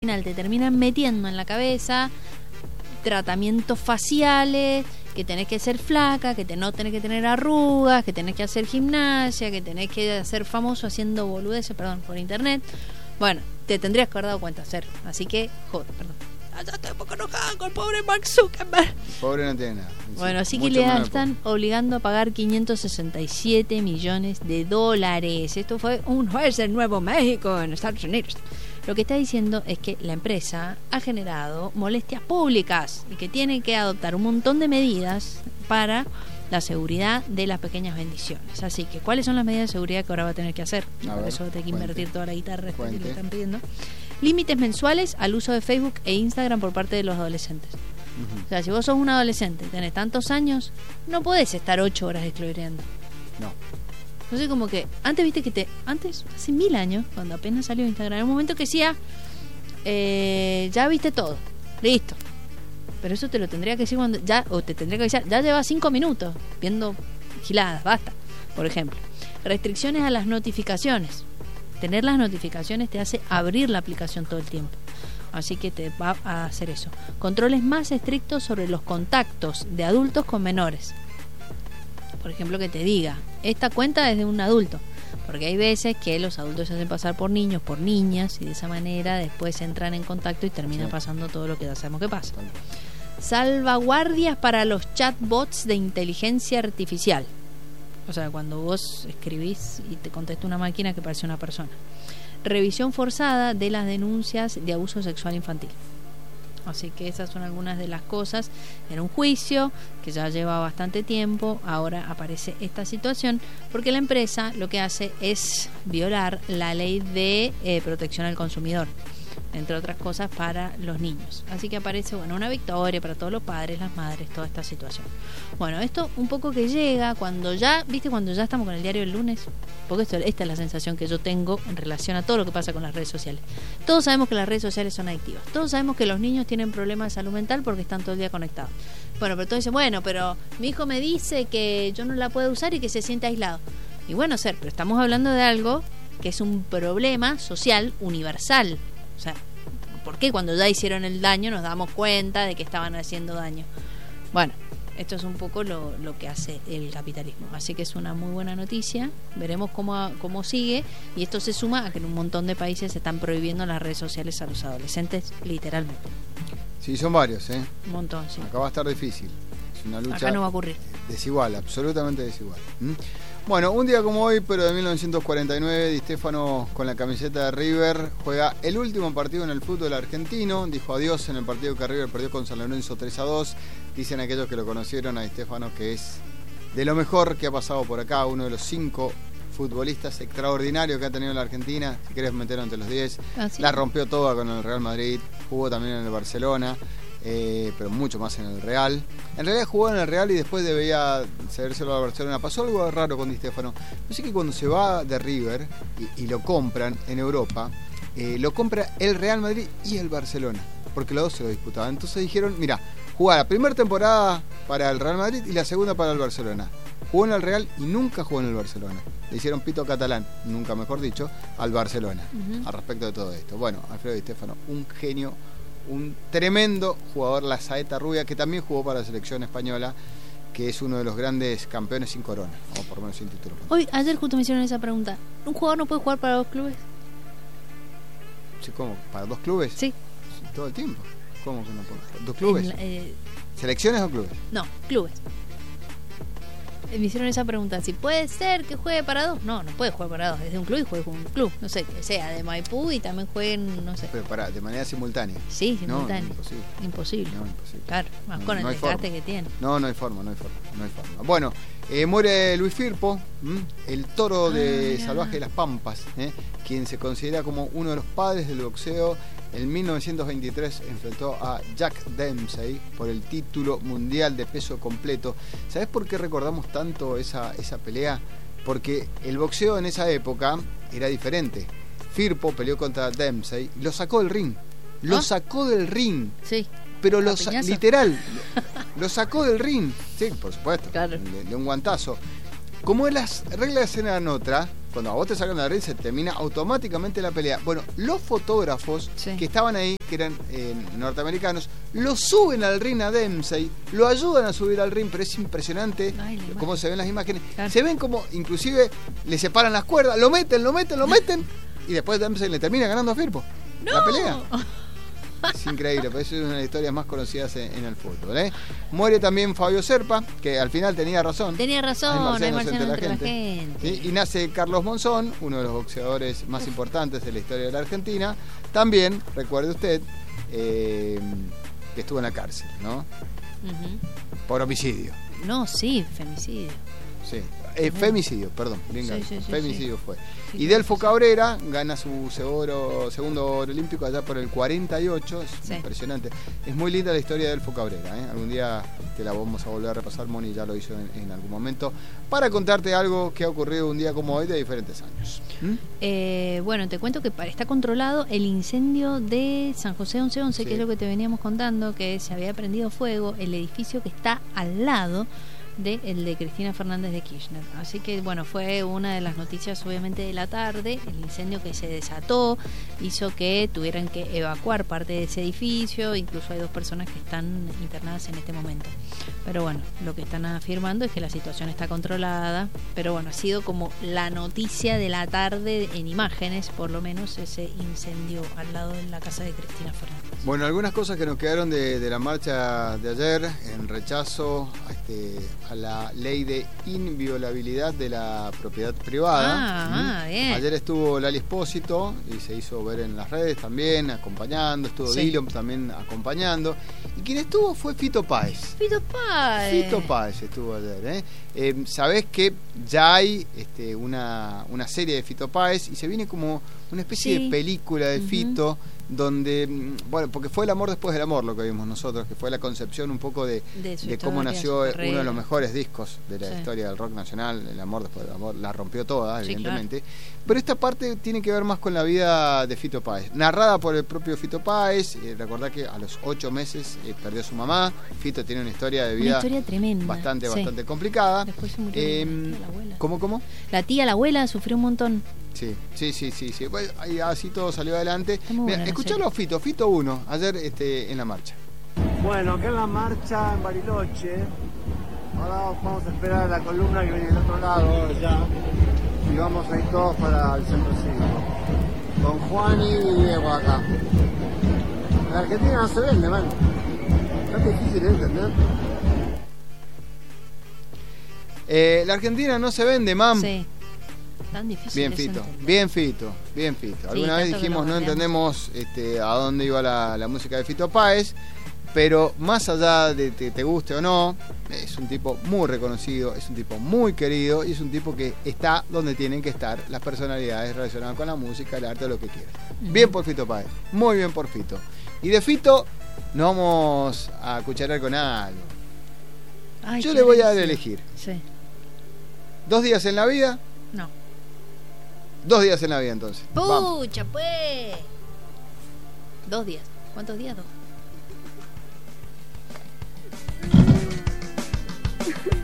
final te terminan metiendo en la cabeza tratamientos faciales, que tenés que ser flaca, que no tenés que tener arrugas, que tenés que hacer gimnasia, que tenés que hacer famoso haciendo boludeces, por internet. Bueno, te tendrías que haber dado cuenta, hacer. Así que, ya estoy un poco enojada con el pobre Mark Zuckerberg. Pobre no tiene nada. Bueno, así que le están obligando a pagar $567 millones. Esto fue un juez del Nuevo México en Estados Unidos. Lo que está diciendo es que la empresa ha generado molestias públicas y que tiene que adoptar un montón de medidas para la seguridad de las pequeñas bendiciones. Así que, ¿cuáles son las medidas de seguridad que ahora va a tener que hacer? Por eso va a tener que invertir toda la guitarra que le están pidiendo. Límites mensuales al uso de Facebook e Instagram por parte de los adolescentes. O sea, si vos sos un adolescente, tenés tantos años, no podés estar 8 horas scrolleando. No. Entonces, como que antes, viste que hace 1000 años, cuando apenas salió Instagram, en un momento que decía, ya viste todo, listo. Pero eso te lo tendría que decir o te tendría que avisar, ya llevas 5 minutos viendo giladas, basta. Por ejemplo, restricciones a las notificaciones. Tener las notificaciones te hace abrir la aplicación todo el tiempo. Así que te va a hacer eso. Controles más estrictos sobre los contactos de adultos con menores. Por ejemplo, que te diga, esta cuenta es de un adulto, porque hay veces que los adultos se hacen pasar por niños, por niñas, y de esa manera después entran en contacto y termina pasando todo lo que ya sabemos que pasa. Salvaguardias para los chatbots de inteligencia artificial. O sea, cuando vos escribís y te contesta una máquina que parece una persona. Revisión forzada de las denuncias de abuso sexual infantil. Así que esas son algunas de las cosas. En un juicio que ya lleva bastante tiempo, ahora aparece esta situación porque la empresa lo que hace es violar la ley de protección al consumidor, entre otras cosas para los niños. Así que aparece una victoria para todos los padres, las madres, toda esta situación. Bueno, esto un poco que llega cuando ya estamos con el diario del lunes, porque esta es la sensación que yo tengo en relación a todo lo que pasa con las redes sociales. Todos sabemos que las redes sociales son adictivas. Todos sabemos que los niños tienen problemas de salud mental porque están todo el día conectados. Bueno, pero todos dicen, pero mi hijo me dice que yo no la puedo usar y que se siente aislado. Y bueno, pero estamos hablando de algo que es un problema social universal. O sea, ¿por qué cuando ya hicieron el daño nos damos cuenta de que estaban haciendo daño? Bueno, esto es un poco lo que hace el capitalismo. Así que es una muy buena noticia. Veremos cómo sigue. Y esto se suma a que en un montón de países se están prohibiendo las redes sociales a los adolescentes, literalmente. Sí, son varios, ¿eh? Un montón, sí. Acá va a estar difícil. Es una lucha. Acá no va a ocurrir. Desigual, absolutamente desigual. Bueno, un día como hoy, pero de 1949, Di Stéfano con la camiseta de River juega el último partido en el fútbol argentino. Dijo adiós en el partido que River perdió con San Lorenzo 3-2. Dicen aquellos que lo conocieron a Di Stéfano que es de lo mejor que ha pasado por acá, uno de los 5 futbolistas extraordinarios que ha tenido la Argentina. Si querés meterlo entre los 10. ¿Sí? La rompió toda con el Real Madrid, jugó también en el Barcelona. Pero mucho más en el Real. En realidad jugó en el Real y después debía cedérselo a Barcelona. Pasó algo raro con Di Stéfano. No sé, que cuando se va de River y lo compran en Europa, lo compra el Real Madrid y el Barcelona, porque los dos se lo disputaban. Entonces dijeron, mira, jugá la primera temporada para el Real Madrid y la segunda para el Barcelona. Jugó en el Real y nunca jugó en el Barcelona. Le hicieron pito catalán, nunca mejor dicho, al Barcelona, al respecto de todo esto. Bueno, Alfredo Di Stéfano, un genio, un tremendo jugador, la saeta rubia, que también jugó para la selección española, que es uno de los grandes campeones sin corona, o por lo menos sin título. Ayer justo me hicieron esa pregunta. ¿Un jugador no puede jugar para 2 clubes? Sí, ¿cómo? ¿Para 2 clubes? Sí. Todo el tiempo. ¿Cómo que no puede jugar? ¿2 clubes? ¿Selecciones o clubes? No, clubes. Me hicieron esa pregunta, si puede ser que juegue para 2. No puede jugar para 2, desde un club y juegue con un club, no sé, que sea de Maipú y también jueguen, no sé. Pero de manera simultánea. Sí, simultánea. No, imposible. No, imposible. Claro, más con el desgaste que tiene. No hay forma. Bueno, muere Luis Firpo, el toro de Salvaje de las Pampas, quien se considera como uno de los padres del boxeo. En 1923 enfrentó a Jack Dempsey por el título mundial de peso completo. ¿Sabés por qué recordamos tanto esa pelea? Porque el boxeo en esa época era diferente. Firpo peleó contra Dempsey y lo sacó del ring. Lo sacó del ring. Sí. Pero literal, lo sacó del ring. Sí, por supuesto. Claro. De un guantazo. Como las reglas eran otras, cuando a vos te sacan del ring se termina automáticamente la pelea. Bueno, los fotógrafos que estaban ahí, que eran norteamericanos, lo suben al ring a Dempsey, lo ayudan a subir al ring, pero es impresionante cómo se ven las imágenes. Claro. Se ven como inclusive le separan las cuerdas, lo meten y después Dempsey le termina ganando a Firpo la pelea. Es increíble, pero eso es una de las historias más conocidas en el fútbol, ¿eh? Muere también Fabio Serpa, que al final tenía razón. Hay marciano entre la gente. ¿Sí? Y nace Carlos Monzón, uno de los boxeadores más importantes de la historia de la Argentina. También, recuerde usted, que estuvo en la cárcel, ¿no? Por homicidio. No, sí, femicidio. Sí. Femicidio, perdón, femicidio fue. Y Delfo Cabrera gana su segundo oro olímpico allá por el 48, es impresionante. Es muy linda la historia de Delfo Cabrera, ¿eh? Algún día te la vamos a volver a repasar, Moni ya lo hizo en algún momento, para contarte algo que ha ocurrido un día como hoy de diferentes años. Bueno, te cuento que está controlado el incendio de San José 1111, que es lo que te veníamos contando, que se había prendido fuego el edificio que está al lado el de Cristina Fernández de Kirchner. Así que bueno, fue una de las noticias obviamente de la tarde. El incendio que se desató hizo que tuvieran que evacuar parte de ese edificio, incluso hay 2 personas que están internadas en este momento. Pero bueno, lo que están afirmando es que la situación está controlada, pero bueno, ha sido como la noticia de la tarde en imágenes, por lo menos ese incendio al lado de la casa de Cristina Fernández. Bueno, algunas cosas que nos quedaron de la marcha de ayer en rechazo a la ley de inviolabilidad de la propiedad privada. Bien. Ayer estuvo Lali Espósito y se hizo ver en las redes también, acompañando, estuvo Dillon también acompañando. Y quien estuvo fue Fito Páez. Fito Páez estuvo ayer, ¿eh? Sabés que ya hay una serie de Fito Páez y se viene como una especie de película de Fito, donde, bueno, porque fue el amor después del amor lo que vimos nosotros, que fue la concepción un poco de cómo nació uno de los mejores discos de la historia del rock nacional, El amor después del amor, la rompió toda, evidentemente. Claro. Pero esta parte tiene que ver más con la vida de Fito Páez, narrada por el propio Fito Páez. Recordá que a los 8 meses perdió a su mamá. Fito tiene una historia de vida tremenda, bastante complicada. Después se murió la abuela. ¿Cómo? La tía, la abuela, sufrió un montón. Sí. Bueno, así todo salió adelante. Mira, escuchalo a Fito 1, ayer en la marcha. Bueno, acá en la marcha en Bariloche. Ahora vamos a esperar a la columna que viene del otro lado ya. Y vamos a ir todos para el centro cívico. Con Juan y Diego acá. La Argentina no se vende, man. No es difícil de entender. La Argentina no se vende, mam. Sí. Tan difícil. Bien Fito. Alguna vez dijimos no entendemos a dónde iba la música de Fito Páez, pero más allá de que te guste o no, es un tipo muy reconocido, es un tipo muy querido y es un tipo que está donde tienen que estar las personalidades relacionadas con la música, el arte, lo que quieran. Bien por Fito Páez, muy bien por Fito. Y de Fito nos vamos a cucharar con algo. Yo le voy a dar a elegir. Sí. 2 días en la vida. No. 2 días en la vida, entonces. Pucha, pues. 2 días. ¿Cuántos días? 2.